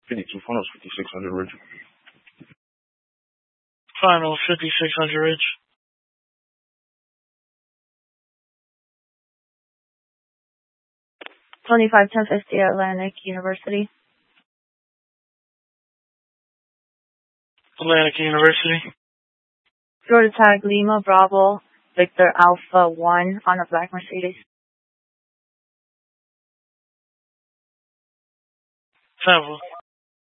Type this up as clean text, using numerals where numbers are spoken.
52 Funnels, 5600 Ridge. Final 5600 Ridge. Twenty-five 1050 Atlantic University. Atlantic University. Florida Tag Lima Bravo Victor Alpha 1 on a black Mercedes. Travel.